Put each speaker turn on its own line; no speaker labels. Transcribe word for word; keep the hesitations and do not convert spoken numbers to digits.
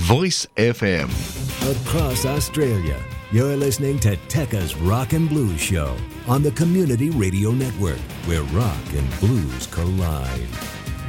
Voice F M.
Across Australia, you're listening to Tekka's Rock and Blues Show on the Community Radio Network, where rock and blues collide.